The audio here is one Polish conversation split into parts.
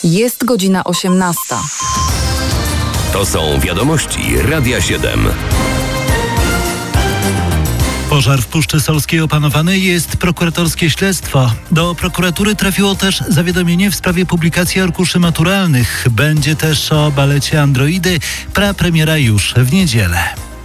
Jest godzina 18. To są wiadomości Radia 7. Pożar w Puszczy Solskiej opanowany, jest prokuratorskie śledztwo. Do prokuratury trafiło też zawiadomienie w sprawie publikacji arkuszy maturalnych. Będzie też o balecie Androidy, prapremiera już w niedzielę.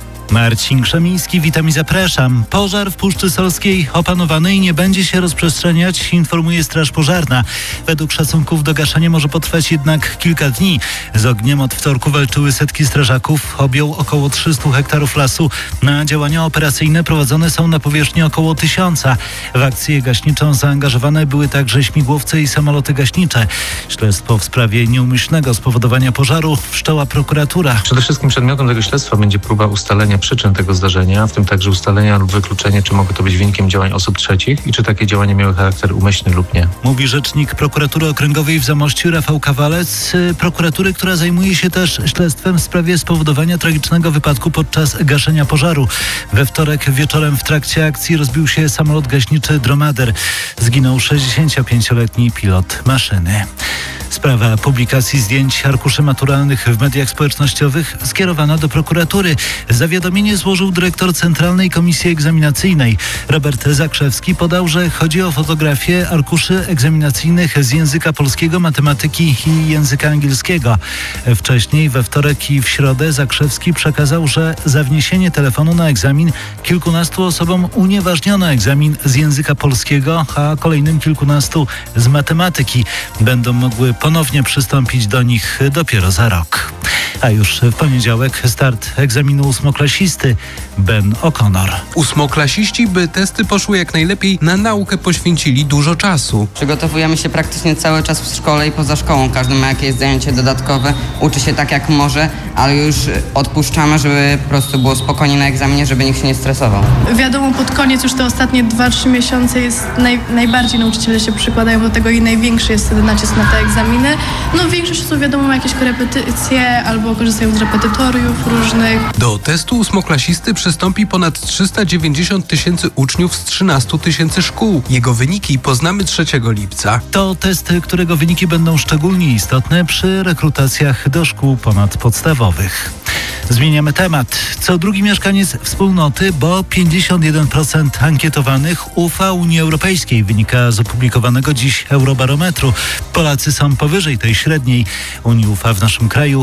Marcin Krzemiński, witam i zapraszam. Pożar w Puszczy Solskiej opanowany i nie będzie się rozprzestrzeniać, informuje Straż Pożarna. Według szacunków do gaszenia może potrwać jednak kilka dni. Z ogniem od wtorku walczyły setki strażaków, objął około 300 hektarów lasu. Na działania operacyjne prowadzone są na powierzchni około 1000. W akcję gaśniczą zaangażowane były także śmigłowce i samoloty gaśnicze. Śledztwo w sprawie nieumyślnego spowodowania pożaru wszczęła prokuratura. Przede wszystkim przedmiotem tego śledztwa będzie próba ustalenia przyczyn tego zdarzenia, w tym także ustalenia lub wykluczenie, czy mogło to być wynikiem działań osób trzecich i czy takie działania miały charakter umyślny lub nie. Mówi rzecznik prokuratury okręgowej w Zamościu Rafał Kawalec, prokuratury, która zajmuje się też śledztwem w sprawie spowodowania tragicznego wypadku podczas gaszenia pożaru. We wtorek wieczorem w trakcie akcji rozbił się samolot gaśniczy Dromader. Zginął 65-letni pilot maszyny. Sprawa publikacji zdjęć arkuszy maturalnych w mediach społecznościowych skierowana do prokuratury. Zawiadomienie złożył dyrektor Centralnej Komisji Egzaminacyjnej. Robert Zakrzewski podał, że chodzi o fotografię arkuszy egzaminacyjnych z języka polskiego, matematyki i języka angielskiego. Wcześniej, we wtorek i w środę, Zakrzewski przekazał, że za wniesienie telefonu na egzamin kilkunastu osobom unieważniono egzamin z języka polskiego, a kolejnym kilkunastu z matematyki. Będą mogły ponownie przystąpić do nich dopiero za rok. A już w poniedziałek start egzaminu ósmoklasisty. Ben O'Connor. Ósmoklasiści, by testy poszły jak najlepiej, na naukę poświęcili dużo czasu. Przygotowujemy się praktycznie cały czas w szkole i poza szkołą. Każdy ma jakieś zajęcie dodatkowe, uczy się tak jak może, ale już odpuszczamy, żeby po prostu było spokojnie na egzaminie, żeby nikt się nie stresował. Wiadomo, pod koniec już te ostatnie 2-3 miesiące jest najbardziej nauczyciele się przykładają do tego i największy jest wtedy nacisk na te egzaminy. No większość osób wiadomo ma jakieś korepetycje albo korzystają z repetytoriów różnych. Do testu ósmoklasisty przystąpi ponad 390 000 uczniów z 13 000 szkół. Jego wyniki poznamy 3 lipca. To test, którego wyniki będą szczególnie istotne przy rekrutacjach do szkół ponadpodstawowych. Zmieniamy temat. Co drugi mieszkaniec wspólnoty, bo 51% ankietowanych ufa Unii Europejskiej, wynika z opublikowanego dziś Eurobarometru. Polacy są powyżej tej średniej. Unii ufa w naszym kraju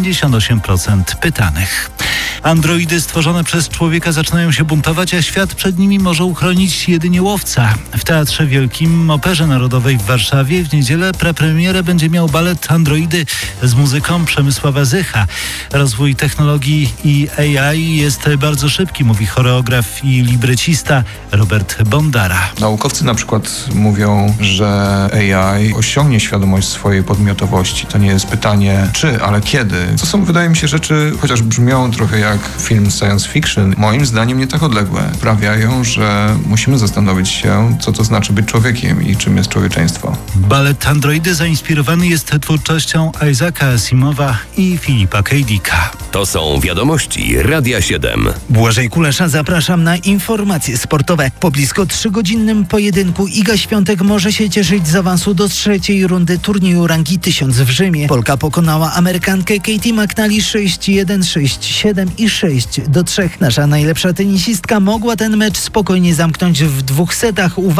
58% pytanych. Androidy stworzone przez człowieka zaczynają się buntować, a świat przed nimi może uchronić jedynie łowca. W Teatrze Wielkim Operze Narodowej w Warszawie w niedzielę prepremierę będzie miał balet Androidy z muzyką Przemysława Zycha. Rozwój technologii i AI jest bardzo szybki, mówi choreograf i librecista Robert Bondara. Naukowcy na przykład mówią, że AI osiągnie świadomość swojej podmiotowości. To nie jest pytanie czy, ale kiedy. To są, wydaje mi się, rzeczy, chociaż brzmią trochę jak film science fiction, moim zdaniem nie tak odległe. Sprawiają, że musimy zastanowić się, co to znaczy być człowiekiem i czym jest człowieczeństwo. Balet Androidy zainspirowany jest twórczością Isaaca Asimowa i Filipa K. Dicka. To są wiadomości Radia 7. Błażej Kulesza, zapraszam na informacje sportowe. Po blisko 3-godzinnym pojedynku Iga Świątek może się cieszyć z awansu do 3. rundy turnieju rangi 1000 w Rzymie. Polka pokonała Amerykankę Katie McNally 6-1, 6-7 i 6-3. Nasza najlepsza tenisistka mogła ten mecz spokojnie zamknąć w 2 setach.